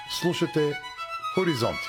Слушате Хоризонти.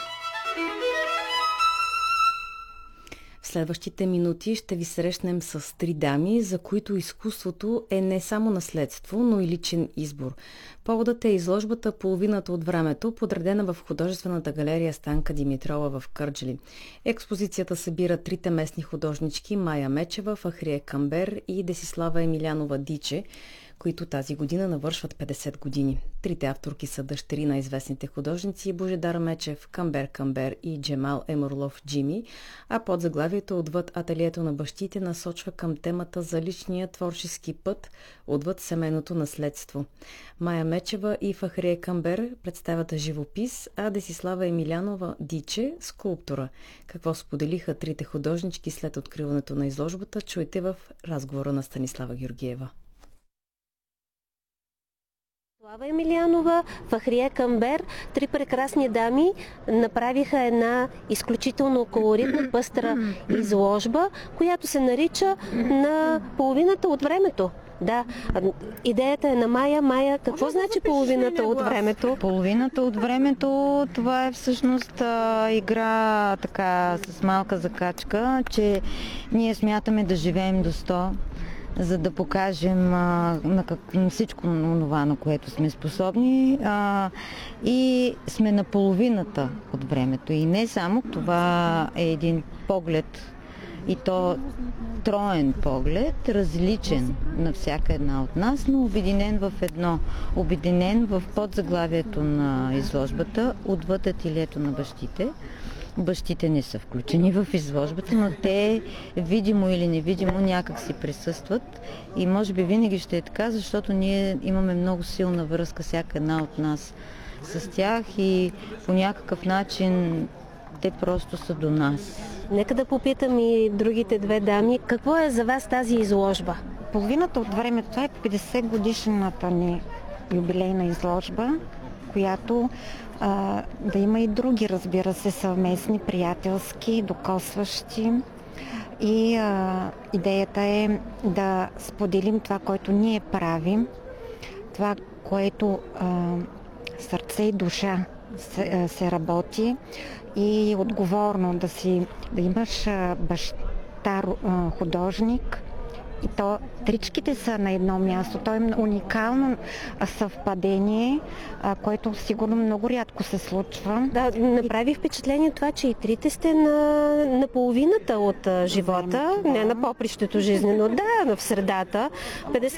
В следващите минути ще ви срещнем с три дами, за които изкуството е не само наследство, но и личен избор. Поводът е изложбата "Половината от времето", подредена в художествената галерия Станка Димитрова в Кърджали. Експозицията събира трите местни художнички Мая Мечева, Фахрие Камбер и Десислава Емилянова Диче, които тази година навършват 50 години. Трите авторки са дъщери на известните художници Божидар Мечев, Камбер Камбер и Джемал Емурлов Джими, а под заглавието "Отвъд ателието на бащите" насочва към темата за личния творчески път отвъд семейното наследство. Мая Мечева и Фахрие Камбер представят живопис, а Десислава Емилянова Диче – скулптура. Какво споделиха трите художнички след откриването на изложбата, чуйте в разговора на Станислава Георгиева. Слава Емилянова, Фахрие Камбер, три прекрасни дами направиха една изключително колоритна, пъстра изложба, която се нарича "На половината от времето". Да, идеята е на Мая. Мая, какво значи половината от времето? Половината от времето, това е всъщност игра така с малка закачка, че ние смятаме да живеем до 100, за да покажем на всичко това, на което сме способни, и сме на половината от времето. И не само, това е един поглед, и то троен поглед, различен на всяка една от нас, но обединен в едно. Обединен в подзаглавието на изложбата "Отвъд ателието на бащите". Бащите не са включени в изложбата, но те видимо или невидимо някак си присъстват и може би винаги ще е така, защото ние имаме много силна връзка, всяка една от нас, с тях и по някакъв начин те просто са до нас. Нека да попитам и другите две дами, какво е за вас тази изложба? Половината от времето, това е 50 годишната ни юбилейна изложба, която да има и други, разбира се, съвместни, приятелски, докосващи. И идеята е да споделим това, което ние правим, това, което сърце и душа се работи, и отговорно да имаш баща художник. И то тричките са на едно място. То е уникално съвпадение, което сигурно много рядко се случва. Да, направи впечатление това, че и трите сте на половината от живота, не на попрището жизнено, да, в средата. 50